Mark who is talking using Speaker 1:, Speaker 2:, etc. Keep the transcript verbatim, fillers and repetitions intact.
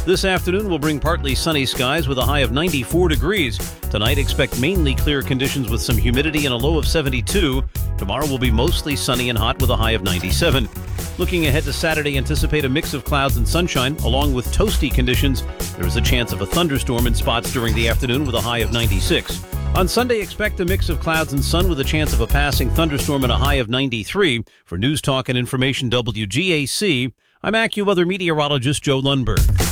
Speaker 1: This afternoon will bring partly sunny skies with a high of ninety-four degrees. Tonight, expect mainly clear conditions with some humidity and a low of seventy-two. Tomorrow will be mostly sunny and hot with a high of ninety-seven. Looking ahead to Saturday, anticipate a mix of clouds and sunshine, along with toasty conditions. There is a chance of a thunderstorm in spots during the afternoon with a high of ninety-six. On Sunday, expect a mix of clouds and sun with a chance of a passing thunderstorm and a high of ninety-three. For News Talk and Information W G A C, I'm AccuWeather meteorologist Joe Lundberg.